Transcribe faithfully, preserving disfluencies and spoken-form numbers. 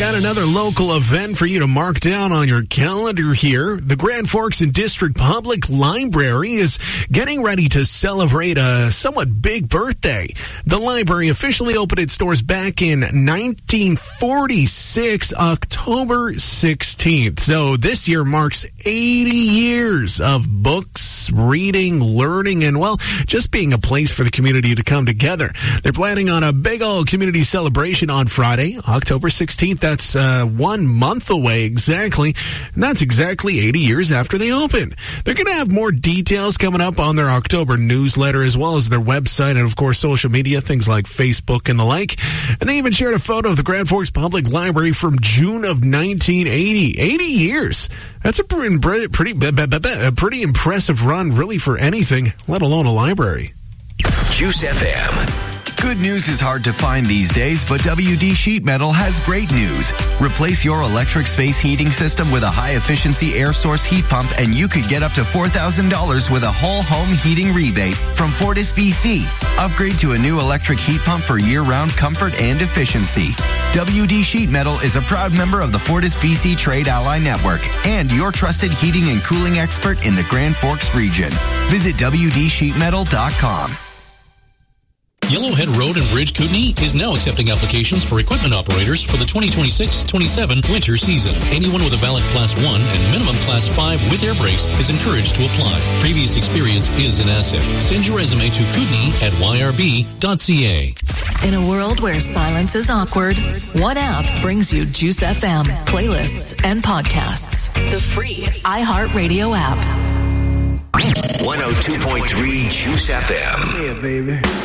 got another local event for you to mark down on your calendar here. The Grand Forks and District Public Library is getting ready to celebrate a somewhat big birthday. The library officially opened its doors back in nineteen forty-six, October sixteenth. So this year marks eighty years of books, reading, learning, and, well, just being a place for the community to come together. They're planning on a big old community celebration on Friday, October sixteenth. That's uh, one month away exactly. And that's exactly eighty years after they opened. They're going to have more details coming up on their October newsletter, as well as their website and, of course, social media, things like Facebook and the like. And they even shared a photo of the Grand Forks Public Library from June of nineteen eighty. eighty years. That's a pretty, pretty, a pretty impressive run, really, for anything, let alone a library. Juice F M. Good news is hard to find these days, but W D Sheet Metal has great news. Replace your electric space heating system with a high-efficiency air source heat pump, and you could get up to four thousand dollars with a whole home heating rebate from Fortis B C. Upgrade to a new electric heat pump for year-round comfort and efficiency. W D Sheet Metal is a proud member of the Fortis B C Trade Ally Network and your trusted heating and cooling expert in the Grand Forks region. Visit W D sheet metal dot com. Yellowhead Road and Bridge Kootenai is now accepting applications for equipment operators for the twenty twenty-six twenty-seven winter season. Anyone with a valid Class one and minimum Class five with air brakes is encouraged to apply. Previous experience is an asset. Send your resume to Kootenai at y r b dot c a. In a world where silence is awkward, what app brings you Juice F M, playlists, and podcasts? The free iHeartRadio app. one oh two point three Juice F M. Yeah, baby.